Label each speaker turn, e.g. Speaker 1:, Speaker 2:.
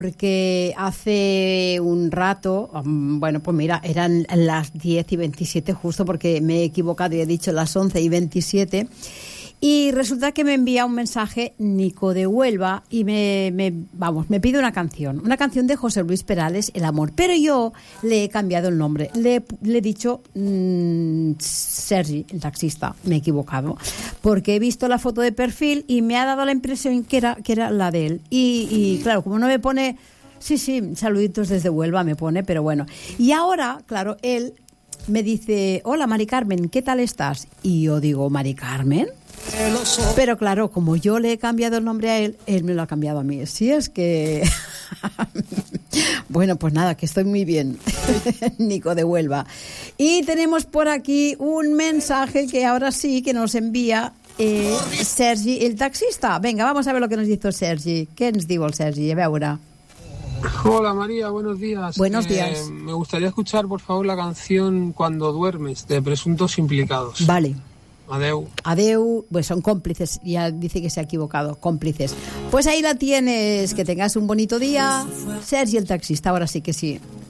Speaker 1: Porque hace un rato, bueno, pues mira, eran las 10:27 justo porque me he equivocado y he dicho las 11:27. Y resulta que me envía un mensaje Nico de Huelva y me pide una canción de José Luis Perales, El amor. Pero yo le he cambiado el nombre, le he dicho Sergi, el taxista. Me he equivocado, porque he visto la foto de perfil y me ha dado la impresión que era la de él. Y claro, como no me pone, sí, saluditos desde Huelva me pone, pero bueno. Y ahora, claro, él me dice, hola Mari Carmen, ¿qué tal estás? Y yo digo, Mari Carmen. Pero claro, como yo le he cambiado el nombre a él, él me lo ha cambiado a mí. Sí, es que... Bueno, pues nada, que estoy muy bien. Nico de Huelva. Y tenemos por aquí un mensaje que ahora sí que nos envía Sergi, el taxista. Venga, vamos a ver lo que nos dice Sergi. ¿Qué nos digo el Sergi? A veure.
Speaker 2: Hola María, buenos días.
Speaker 1: Buenos días.
Speaker 2: Me gustaría escuchar, por favor, la canción Cuando duermes, de Presuntos Implicados.
Speaker 1: Vale.
Speaker 2: Adeu.
Speaker 1: Pues son cómplices, ya dice que se ha equivocado, cómplices. Pues ahí la tienes, que tengas un bonito día. Sergi el taxista, ahora sí que sí.